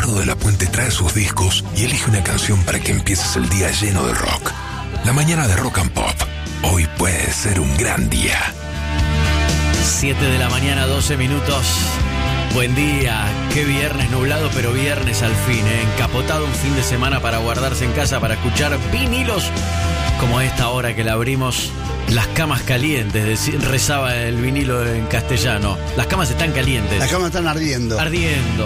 Leonardo de la Puente trae sus discos y elige una canción para que empieces el día lleno de rock. La mañana de Rock and Pop. Hoy puede ser un gran día. 7 de la mañana, 12 minutos. Buen día. Qué viernes nublado, pero viernes al fin, ¿eh? Encapotado un fin de semana para guardarse en casa, para escuchar vinilos como esta hora que la abrimos. Las camas calientes, rezaba el vinilo en castellano. Las camas están calientes. Las camas están ardiendo. Ardiendo.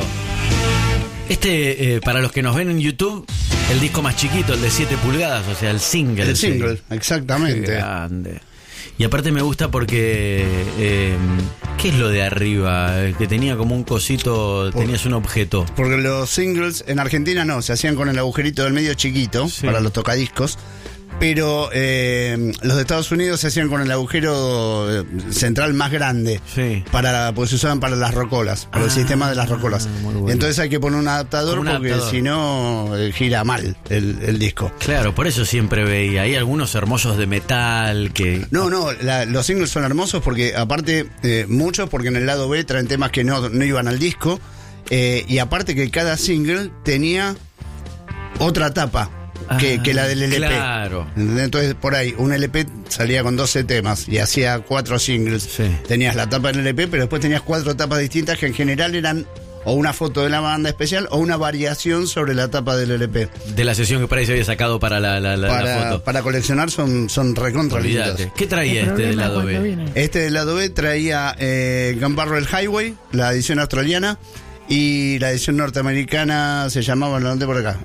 Para los que nos ven en YouTube, el disco más chiquito, el de 7 pulgadas, o sea, el single. El single, sí. exactamente. Qué grande. Y aparte me gusta porque ¿qué es lo de arriba? Que tenía como un cosito, tenías un objeto. Porque los singles en Argentina no, se hacían con el agujerito del medio chiquito, sí, para los tocadiscos. Pero los de Estados Unidos se hacían con el agujero central más grande, sí, porque se usaban para las rocolas, para el sistema de las rocolas. Bueno. Entonces hay que poner un adaptador porque si no gira mal el disco. Claro, por eso siempre veía. Hay algunos hermosos de metal que... No, los singles son hermosos porque aparte, muchos porque en el lado B traen temas que no iban al disco, y aparte que cada single tenía otra tapa que la del LP. Claro. Entonces, por ahí, un LP salía con 12 temas y hacía 4 singles. Sí. Tenías la tapa del LP, pero después tenías 4 tapas distintas que en general eran o una foto de la banda especial o una variación sobre la tapa del LP. De la sesión que por ahí se había sacado para la foto. Para coleccionar son recontra lindos. ¿Qué traía este del lado B? Este del lado B traía Gun Barrel Highway, la edición australiana, y la edición norteamericana se llamaba, lo anoté por acá,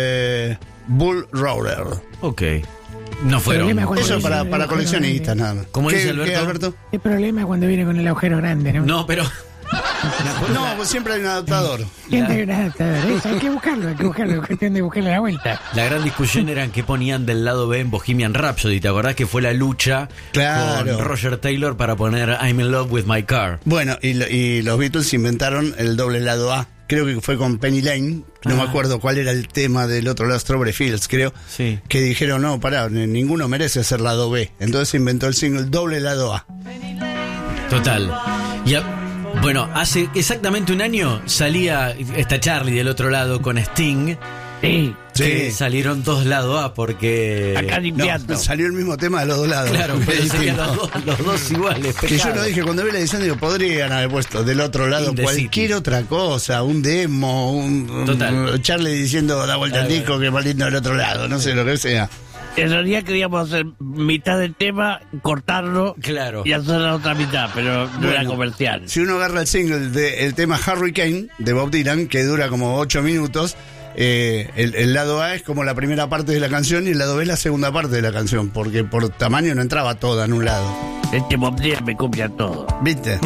Bull Roarer. Ok. No fueron. Eso para coleccionistas nada más. ¿Cómo dice Alberto? ¿Qué, Alberto? El problema es cuando viene con el agujero grande, ¿no? No, pero... No, pues siempre hay un adaptador. Siempre hay un adaptador. Eso, hay que buscarlo. Es cuestión de buscarle la vuelta. La gran discusión era en qué ponían del lado B en Bohemian Rhapsody. ¿Te acordás que fue la lucha con Roger Taylor para poner I'm in love with my car? Bueno, y los Beatles inventaron el doble lado A. Creo que fue con Penny Lane, no me acuerdo cuál era el tema del otro lado, Strawberry Fields, creo, sí, que dijeron, no, pará, ninguno merece ser lado B. Entonces se inventó el single doble lado A. Total. Bueno, hace exactamente un año salía esta Charlie del otro lado con Sting. Sí. Que salieron 2 lados A porque... Acá limpiando. No, salió el mismo tema de los 2 lados. Claro, pero salían los dos iguales. Que yo lo dije, cuando vi la edición, digo, podrían haber puesto del otro lado cualquier otra cosa, un demo, un Charlie diciendo, da vuelta al disco, que va lindo del otro lado, no sé, lo que sea. En realidad queríamos hacer mitad del tema, cortarlo, claro, y hacer la otra mitad, pero no era comercial. Si uno agarra el single del tema Hurricane de Bob Dylan, que dura como 8 minutos, el lado A es como la primera parte de la canción y el lado B es la segunda parte de la canción, porque por tamaño no entraba toda en un lado. Este Bob Dylan me copia todo. ¿Viste?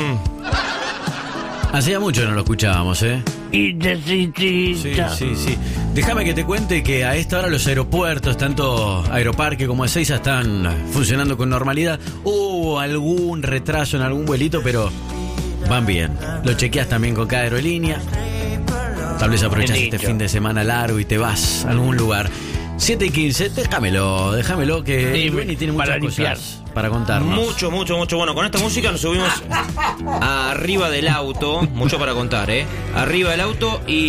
Hacía mucho no lo escuchábamos, ¿eh? Sí. Déjame que te cuente que a esta hora los aeropuertos, tanto Aeroparque como Ezeiza, están funcionando con normalidad. Hubo algún retraso en algún vuelito, pero van bien. Lo chequeas también con cada aerolínea. Tal vez aprovechas este fin de semana largo y te vas a algún lugar. 7:15, déjamelo que Benny tiene muchas cosas para contarnos. Mucho. Bueno, con esta música nos subimos arriba del auto. Mucho para contar, Arriba del auto y...